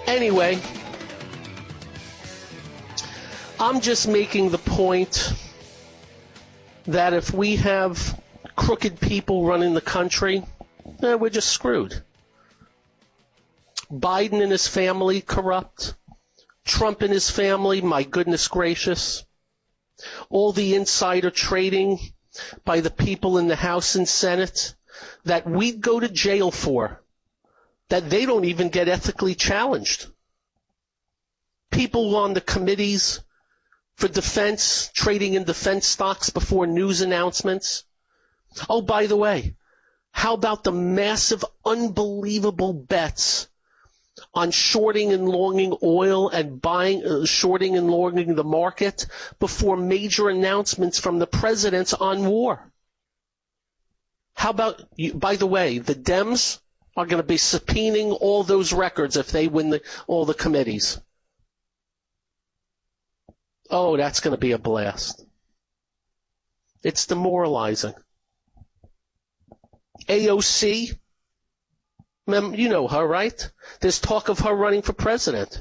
Anyway, I'm just making the point that if we have crooked people running the country, we're just screwed. Biden and his family corrupt. Trump and his family, my goodness gracious. All the insider trading by the people in the House and Senate that we'd go to jail for, that they don't even get ethically challenged. People on the committees for defense, trading in defense stocks before news announcements. Oh, by the way, how about the massive, unbelievable bets on shorting and longing oil and shorting and longing the market before major announcements from the presidents on war? How about, by the way, the Dems are going to be subpoenaing all those records if they win all the committees. Oh, that's going to be a blast. It's demoralizing. AOC, you know her, right? There's talk of her running for president.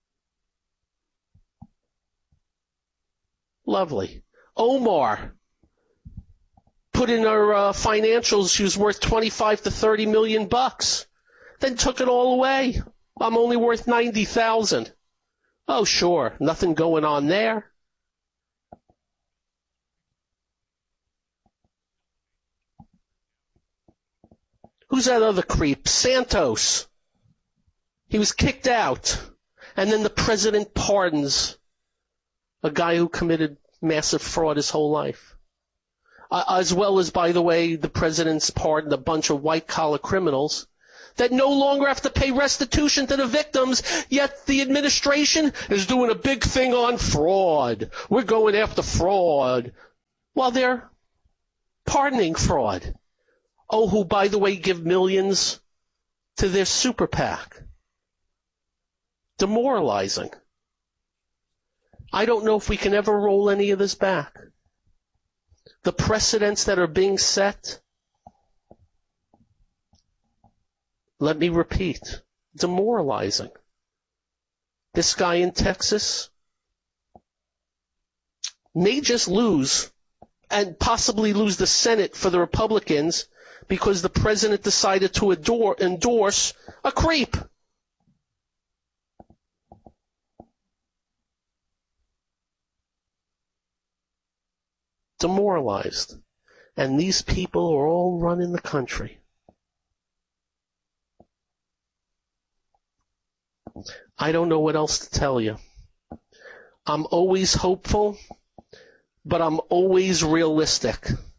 Lovely. Omar put in her financials she was worth 25 to 30 million bucks. Then took it all away. I'm only worth 90,000. Oh, sure. Nothing going on there. Who's that other creep? Santos. He was kicked out. And then the president pardons a guy who committed massive fraud his whole life. As well as, by the way, the president's pardoned a bunch of white-collar criminals that no longer have to pay restitution to the victims, yet the administration is doing a big thing on fraud. We're going after fraud. While they're pardoning fraud. Oh, who, by the way, give millions to their super PAC. Demoralizing. I don't know if we can ever roll any of this back. The precedents that are being set, let me repeat, demoralizing. This guy in Texas may just lose and possibly lose the Senate for the Republicans because the president decided to endorse a creep. Demoralized. And these people are all running the country. I don't know what else to tell you. I'm always hopeful, but I'm always realistic.